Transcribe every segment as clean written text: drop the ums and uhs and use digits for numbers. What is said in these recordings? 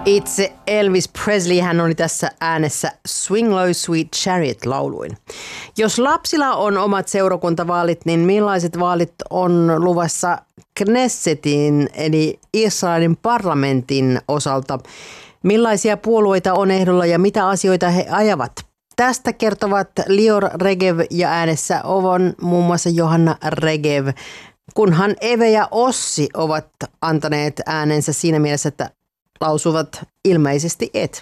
Itse Elvis Presley, hän oli tässä äänessä Swing Low Sweet Chariot -lauluin. Jos lapsilla on omat seurakuntavaalit, niin millaiset vaalit on luvassa Knessetin eli Israelin parlamentin osalta? Millaisia puolueita on ehdolla ja mitä asioita he ajavat? Tästä kertovat Lior Regev ja äänessä on muun muassa Johanna Regev, kunhan Eve ja Ossi ovat antaneet äänensä siinä mielessä, että lausuvat ilmeisesti et.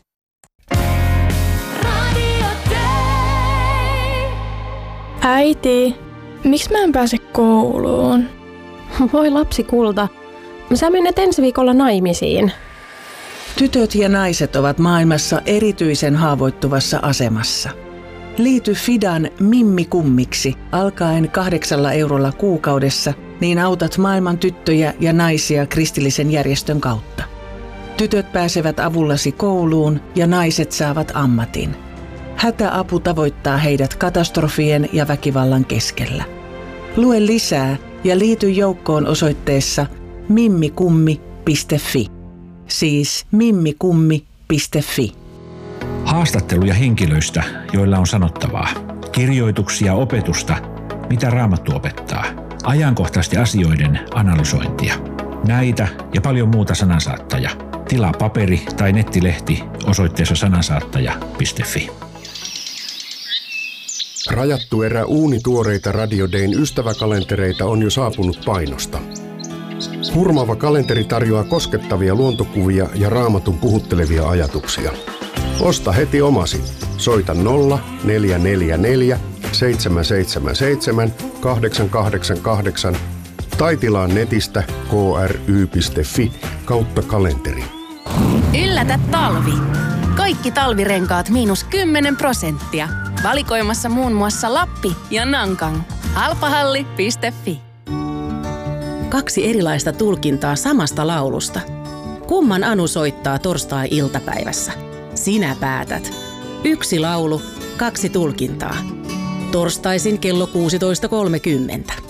Äiti, miksi mä en pääse kouluun? Voi lapsi kulta, sä menet ensi viikolla naimisiin. Tytöt ja naiset ovat maailmassa erityisen haavoittuvassa asemassa. Liity Fidan Mimmi-kummiksi alkaen 8 eurolla kuukaudessa, niin autat maailman tyttöjä ja naisia kristillisen järjestön kautta. Tytöt pääsevät avullasi kouluun ja naiset saavat ammatin. Hätäapu tavoittaa heidät katastrofien ja väkivallan keskellä. Lue lisää ja liity joukkoon osoitteessa mimmikummi.fi. Siis mimmikummi.fi. Haastatteluja henkilöistä, joilla on sanottavaa. Kirjoituksia opetusta, mitä Raamattu opettaa. Ajankohtaisten asioiden analysointia. Näitä ja paljon muuta Sanansaattaja. Tilaa paperi- tai nettilehti osoitteessa sanansaattaja.fi. Rajattu erä uunituoreita Radio Dayn ystäväkalentereita on jo saapunut painosta. Hurmaava kalenteri tarjoaa koskettavia luontokuvia ja Raamatun puhuttelevia ajatuksia. Osta heti omasi. Soita 0444 777 888 tai tilaa netistä kry.fi/kalenteri. Yllätä talvi! Kaikki talvirenkaat -10%. Valikoimassa muun muassa Lappi ja Nankang. Halpahalli.fi. 2 erilaista tulkintaa samasta laulusta. Kumman Anu soittaa torstai-iltapäivässä? Sinä päätät. 1 laulu, 2 tulkintaa. Torstaisin kello 16.30.